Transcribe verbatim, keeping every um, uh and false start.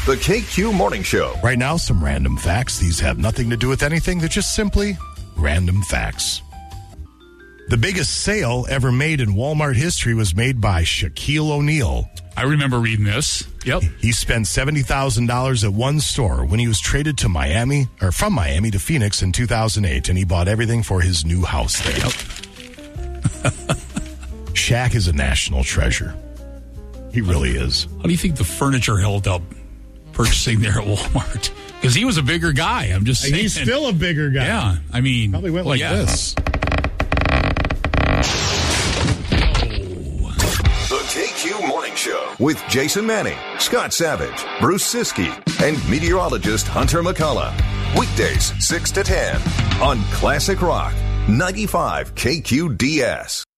The K Q Morning Show. Right now, some random facts. These have nothing to do with anything. They're just simply random facts. The biggest sale ever made in Walmart history was made by Shaquille O'Neal. I remember reading this. Yep. He spent seventy thousand dollars at one store when he was traded to Miami, or from Miami to Phoenix in two thousand eight, and he bought everything for his new house there. Yep. Shaq is a national treasure. He really is. How do you think the furniture held up purchasing there at Walmart? Because he was a bigger guy. I'm just saying. He's still a bigger guy. Yeah. I mean. Probably went well, like yeah. this. The K Q Morning Show with Jason Manning, Scott Savage, Bruce Siskey, and meteorologist Hunter McCullough. Weekdays six to ten on Classic Rock ninety-five K Q D S.